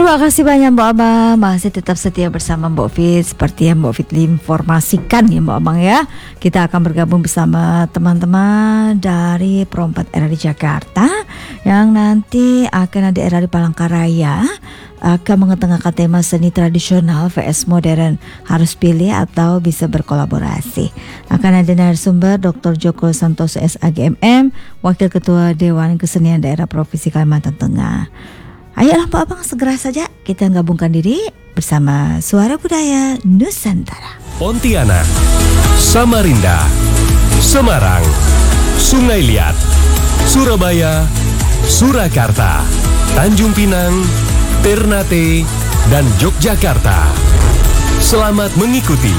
Terima kasih banyak Mbak Abang, masih tetap setia bersama Mbak Fit. Seperti yang Mbak Fit informasikan ya Mbak Abang ya, kita akan bergabung bersama teman-teman dari Perompat RRI Jakarta yang nanti akan ada RRI Palangkaraya, akan mengetengahkan tema seni tradisional vs modern, harus pilih atau bisa berkolaborasi. Akan ada narasumber Dr. Joko Santoso SAGMM, Wakil Ketua Dewan Kesenian Daerah Provinsi Kalimantan Tengah. Ayolah Pak Abang, segera saja kita gabungkan diri bersama Suara Budaya Nusantara. Pontianak, Samarinda, Semarang, Sungai Liat, Surabaya, Surakarta, Tanjung Pinang, Ternate, dan Yogyakarta. Selamat mengikuti.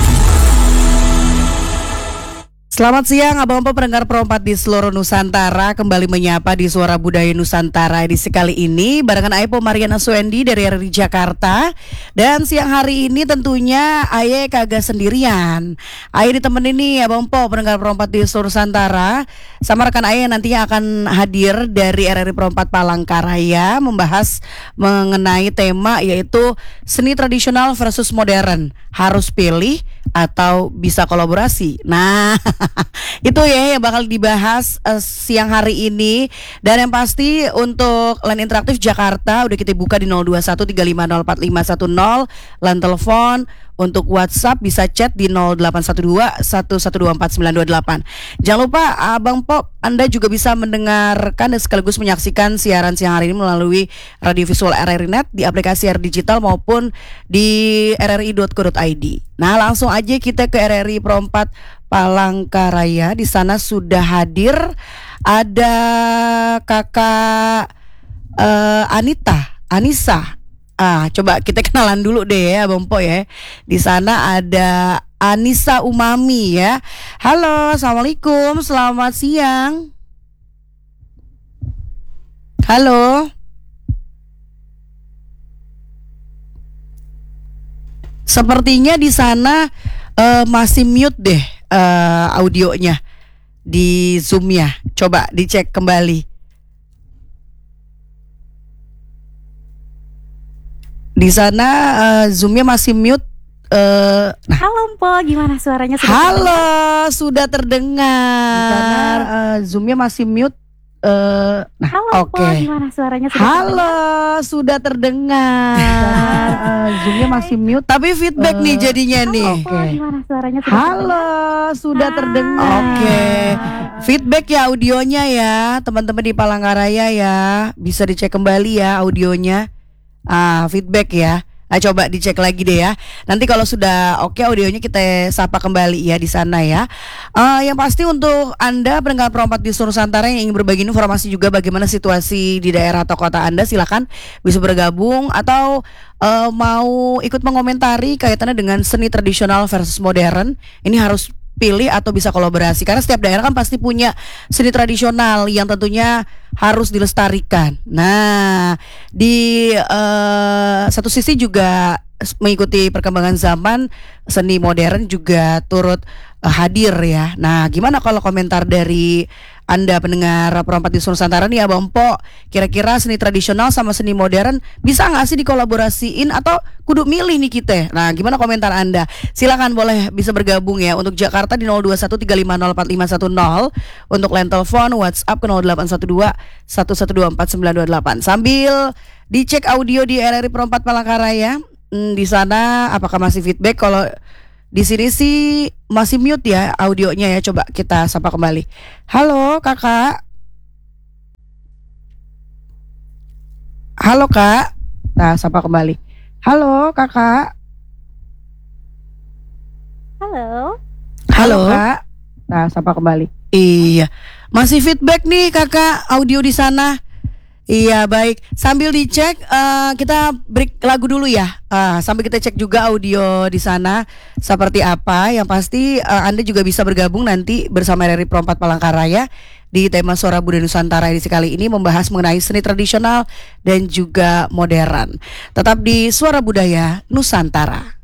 Selamat siang abang-abang pendengar Perompat di seluruh Nusantara, kembali menyapa di Suara Budaya Nusantara edisi kali ini barengan Aipo Mariana Suendi dari RRI Jakarta. Dan siang hari ini tentunya Aye kagak sendirian. Aye ditemenin nih abang-abang pendengar Perompat di seluruh Nusantara sama rekan Aye nantinya akan hadir dari RRI Perompat Palangkaraya membahas mengenai tema yaitu seni tradisional versus modern, harus pilih atau bisa kolaborasi. Nah, itu ya yang bakal dibahas siang hari ini. Dan yang pasti untuk line interaktif Jakarta udah kita buka di 0213504510, line telepon. Untuk WhatsApp bisa chat di 0812-1124-928. Jangan lupa Abang Pop, Anda juga bisa mendengarkan dan sekaligus menyaksikan siaran siang hari ini melalui radio visual RRI Net di aplikasi RRI Digital maupun di rri.co.id. Nah, langsung aja kita ke RRI Perompat Palangkaraya. Di sana sudah hadir ada Kakak Anissa. Coba kita kenalan dulu deh ya Bang Po ya. Di sana ada Anissa Umami ya. Halo, assalamualaikum, selamat siang. Halo. Sepertinya di sana masih mute deh audionya di Zoom-nya. Coba dicek kembali. Di sana Zoom-nya masih mute. Halo Mpo, gimana suaranya? Sudah terdengar. Di sana Zoom-nya masih mute. Halo Mpo, gimana suaranya? Sudah terdengar. Zoom-nya masih mute. Tapi feedback nih jadinya nih. Gimana suaranya? Sudah terdengar. Feedback ya audionya ya, teman-teman di Palangkaraya ya. Bisa dicek kembali ya audionya. Feedback ya. Coba dicek lagi deh ya. Nanti kalau sudah oke audionya kita sapa kembali ya di sana ya. Yang pasti untuk Anda pendengar Perompat di seluruh Nusantara yang ingin berbagi informasi juga bagaimana situasi di daerah atau kota Anda, silakan bisa bergabung atau mau ikut mengomentari kaitannya dengan seni tradisional versus modern. Ini harus pilih atau bisa kolaborasi karena setiap daerah kan pasti punya seni tradisional yang tentunya harus dilestarikan. Nah, di satu sisi juga mengikuti perkembangan zaman, seni modern juga turut hadir ya. Nah, gimana kalau komentar dari Anda pendengar Perompat di seluruh Nusantara nih Abang Po, kira-kira seni tradisional sama seni modern bisa nggak sih dikolaborasiin atau kudu milih nih kita? Nah, gimana komentar Anda? Silakan boleh bisa bergabung ya. Untuk Jakarta di 0213504510, untuk line telepon WhatsApp ke 0812-1124-928. Sambil dicek audio di RRI Perompat Palangkaraya, di sana apakah masih feedback? Kalau di sini sih masih mute ya audionya ya. Coba kita sapa kembali. Halo kakak. Halo kak. Nah, sapa kembali. Halo kakak. Halo kak. Nah, sapa kembali. Iya. Masih feedback nih kakak audio di sana. Iya baik, sambil dicek kita break lagu dulu ya. Sambil kita cek juga audio di sana seperti apa. Yang pasti Anda juga bisa bergabung nanti bersama RRI Perompat Palangkaraya di tema Suara Budaya Nusantara edisi kali ini membahas mengenai seni tradisional dan juga modern. Tetap di Suara Budaya Nusantara.